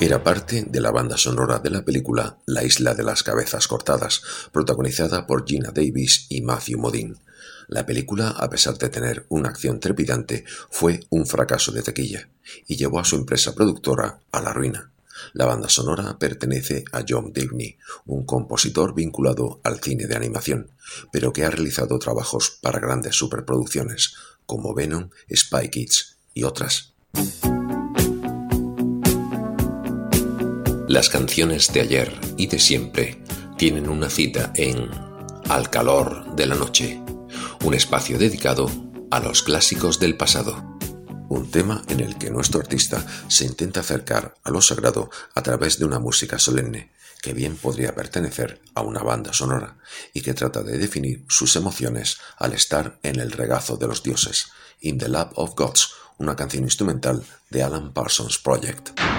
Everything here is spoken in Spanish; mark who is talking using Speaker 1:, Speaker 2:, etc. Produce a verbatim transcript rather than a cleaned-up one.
Speaker 1: Era parte de la banda sonora de la película La isla de las cabezas cortadas, protagonizada por Geena Davis y Matthew Modine. La película, a pesar de tener una acción trepidante, fue un fracaso de taquilla y llevó a su empresa productora a la ruina. La banda sonora pertenece a John Debney, un compositor vinculado al cine de animación, pero que ha realizado trabajos para grandes superproducciones como Venom, Spy Kids y otras. Las canciones de ayer y de siempre tienen una cita en Al calor de la noche, un espacio dedicado a los clásicos del pasado. Un tema en el que nuestro artista se intenta acercar a lo sagrado a través de una música solemne, que bien podría pertenecer a una banda sonora, y que trata de definir sus emociones al estar en el regazo de los dioses. In the Lap of Gods, una canción instrumental de Alan Parsons Project.